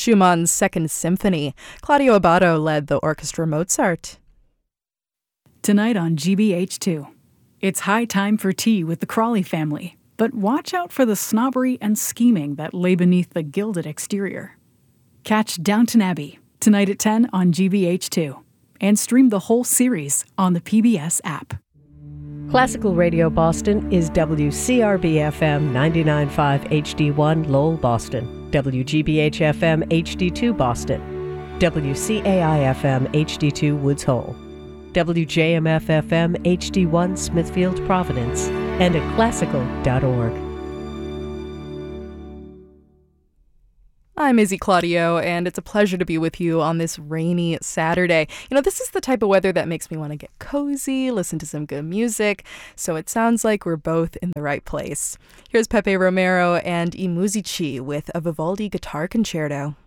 Schumann's Second Symphony. Claudio Abbado led the Orchestra Mozart. Tonight on GBH2, it's high time for tea with the Crawley family, but watch out for the snobbery and scheming that lay beneath the gilded exterior. Catch Downton Abbey tonight at 10 on GBH2 and stream the whole series on the PBS app. Classical Radio Boston is WCRB-FM 99.5 HD1 Lowell, Boston, WGBH-FM HD2 Boston, WCAI-FM HD2 Woods Hole, WJMF-FM HD1 Smithfield, Providence, and at classical.org. I'm Izzy Claudio, and it's a pleasure to be with you on this rainy Saturday. You know, this is the type of weather that makes me want to get cozy, listen to some good music, so it sounds like we're both in the right place. Here's Pepe Romero and I Musici with a Vivaldi guitar concerto.